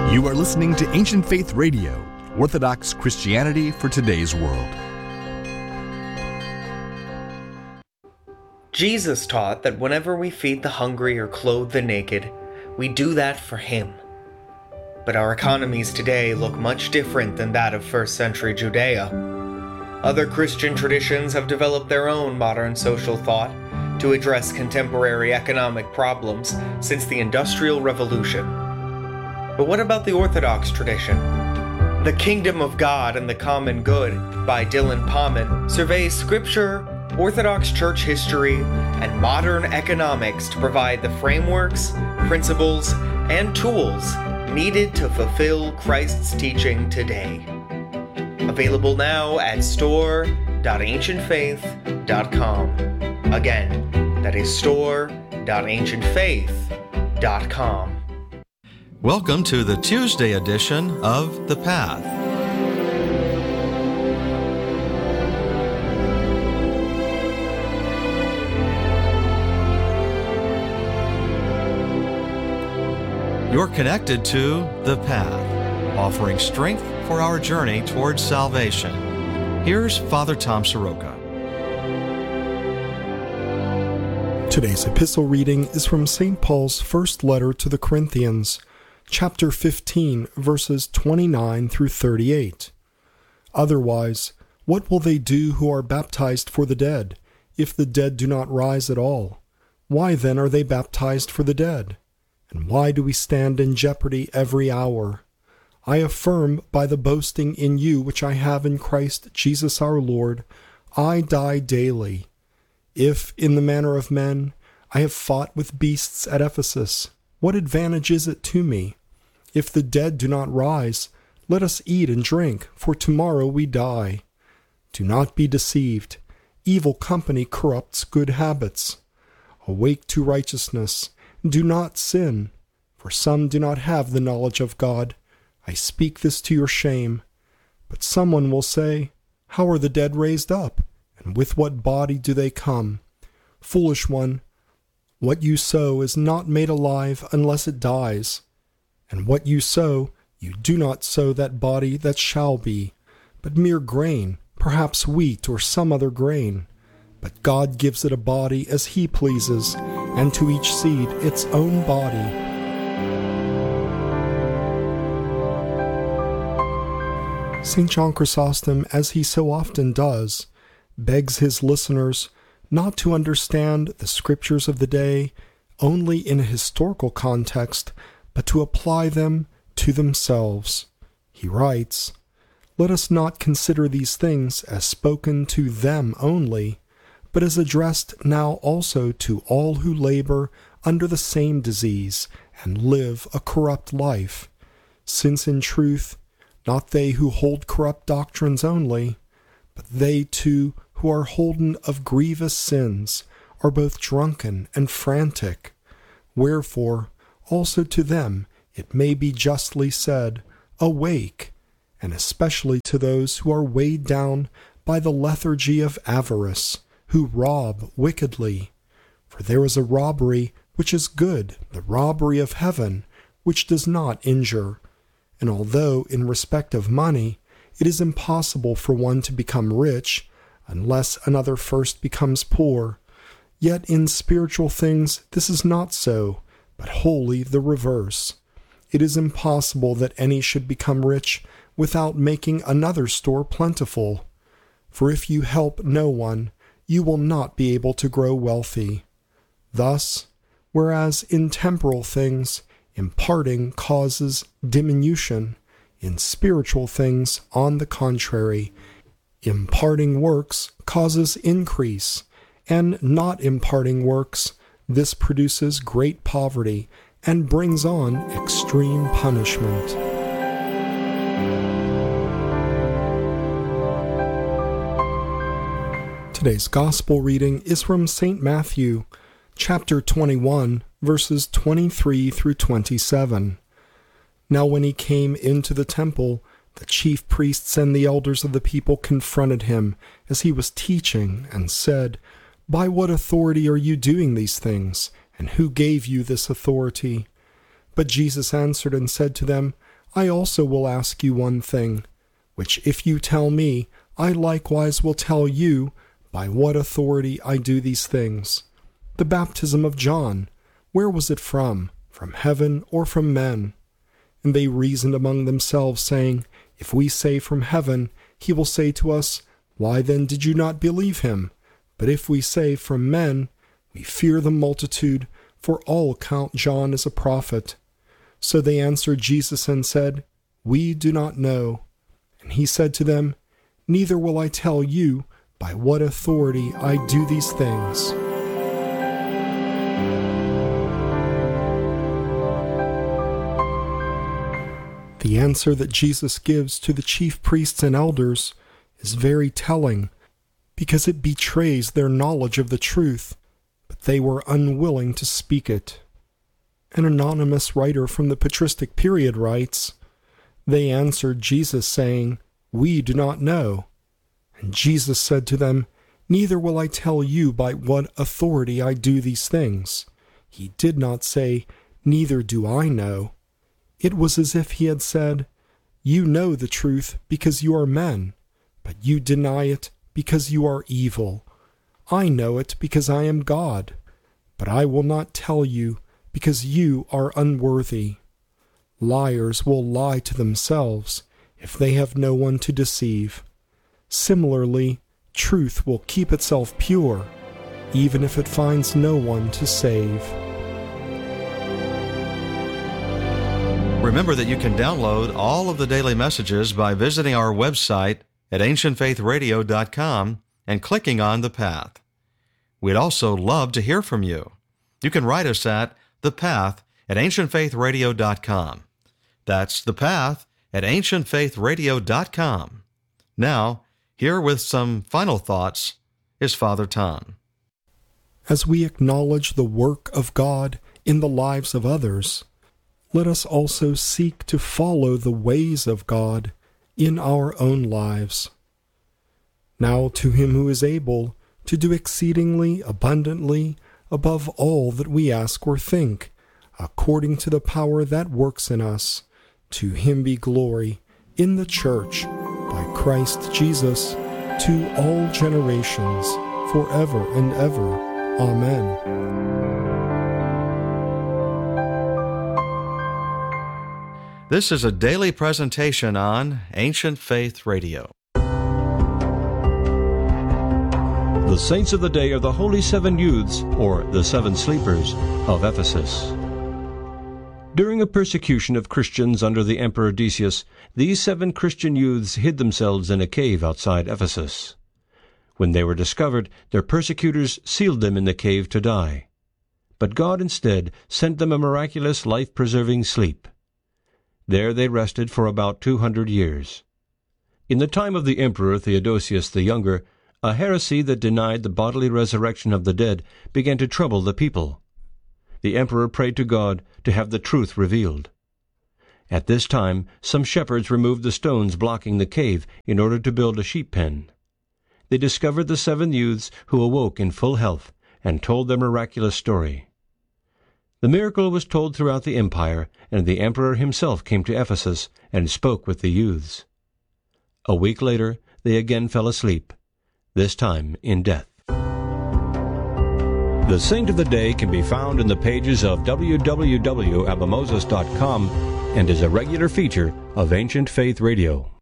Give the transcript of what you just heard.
You are listening to Ancient Faith Radio, Orthodox Christianity for today's world. Jesus taught that whenever we feed the hungry or clothe the naked, we do that for Him. But our economies today look much different than that of first century Judea. Other Christian traditions have developed their own modern social thought to address contemporary economic problems since the Industrial Revolution. But what about the Orthodox tradition? The Kingdom of God and the Common Good by Dylan Pauman surveys scripture, Orthodox church history, and modern economics to provide the frameworks, principles, and tools needed to fulfill Christ's teaching today. Available now at store.ancientfaith.com. Again, that is store.ancientfaith.com. Welcome to the Tuesday edition of The Path. You're connected to The Path, offering strength for our journey towards salvation. Here's Father Tom Soroka. Today's epistle reading is from St. Paul's first letter to the Corinthians, chapter 15, verses 29 through 38. Otherwise, what will they do who are baptized for the dead, if the dead do not rise at all? Why then are they baptized for the dead? And why do we stand in jeopardy every hour? I affirm by the boasting in you which I have in Christ Jesus our Lord, I die daily. If, in the manner of men, I have fought with beasts at Ephesus, what advantage is it to me? If the dead do not rise, let us eat and drink, for tomorrow we die. Do not be deceived. Evil company corrupts good habits. Awake to righteousness. Do not sin, for some do not have the knowledge of God. I speak this to your shame. But someone will say, how are the dead raised up? And with what body do they come? Foolish one, what you sow is not made alive unless it dies. And what you sow, you do not sow that body that shall be, but mere grain, perhaps wheat or some other grain. But God gives it a body as He pleases, and to each seed its own body. St. John Chrysostom, as he so often does, begs his listeners not to understand the scriptures of the day only in a historical context, but to apply them to themselves. He writes, let us not consider these things as spoken to them only, but as addressed now also to all who labor under the same disease and live a corrupt life, since in truth, not they who hold corrupt doctrines only, but they too who are holden of grievous sins are both drunken and frantic. Wherefore, also to them it may be justly said, awake, and especially to those who are weighed down by the lethargy of avarice, who rob wickedly. For there is a robbery which is good, the robbery of heaven, which does not injure. And although in respect of money, it is impossible for one to become rich, unless another first becomes poor, yet in spiritual things this is not so, but wholly the reverse. It is impossible that any should become rich without making another store plentiful. For if you help no one, you will not be able to grow wealthy. Thus, whereas in temporal things imparting causes diminution, in spiritual things, on the contrary, imparting works causes increase, and not imparting works, this produces great poverty and brings on extreme punishment. Today's Gospel reading is from St. Matthew, chapter 21, verses 23 through 27. Now when he came into the temple, the chief priests and the elders of the people confronted him as he was teaching and said, By what authority are you doing these things? And who gave you this authority? But Jesus answered and said to them, I also will ask you one thing, which if you tell me, I likewise will tell you by what authority I do these things. The baptism of John, where was it from? From heaven or from men? And they reasoned among themselves, saying, If we say from heaven, he will say to us, Why then did you not believe him? But if we say from men, we fear the multitude, for all count John as a prophet. So they answered Jesus and said, We do not know. And he said to them, Neither will I tell you by what authority I do these things. The answer that Jesus gives to the chief priests and elders is very telling, because it betrays their knowledge of the truth, but they were unwilling to speak it. An anonymous writer from the patristic period writes, They answered Jesus, saying, We do not know. And Jesus said to them, Neither will I tell you by what authority I do these things. He did not say, Neither do I know. It was as if he had said, You know the truth because you are men, but you deny it because you are evil. I know it because I am God, but I will not tell you because you are unworthy. Liars will lie to themselves if they have no one to deceive. Similarly, truth will keep itself pure, even if it finds no one to save. Remember that you can download all of the daily messages by visiting our website at ancientfaithradio.com and clicking on The Path. We'd also love to hear from you. You can write us at The Path at ancientfaithradio.com. That's The Path at ancientfaithradio.com. Now, here with some final thoughts is Father Tom. As we acknowledge the work of God in the lives of others, let us also seek to follow the ways of God in our own lives. Now to him who is able to do exceedingly abundantly above all that we ask or think, according to the power that works in us, to him be glory in the Church by Christ Jesus to all generations, forever and ever. Amen. This is a daily presentation on Ancient Faith Radio. The saints of the day are the Holy Seven Youths, or the Seven Sleepers, of Ephesus. During a persecution of Christians under the Emperor Decius, these 7 Christian youths hid themselves in a cave outside Ephesus. When they were discovered, their persecutors sealed them in the cave to die. But God instead sent them a miraculous life-preserving sleep. There they rested for about 200 years. In the time of the Emperor Theodosius the Younger, a heresy that denied the bodily resurrection of the dead began to trouble the people. The emperor prayed to God to have the truth revealed. At this time, some shepherds removed the stones blocking the cave in order to build a sheep pen. They discovered the 7 youths who awoke in full health and told their miraculous story. The miracle was told throughout the empire, and the emperor himself came to Ephesus and spoke with the youths. A week later, they again fell asleep, this time in death. The Saint of the Day can be found in the pages of www.abamoses.com and is a regular feature of Ancient Faith Radio.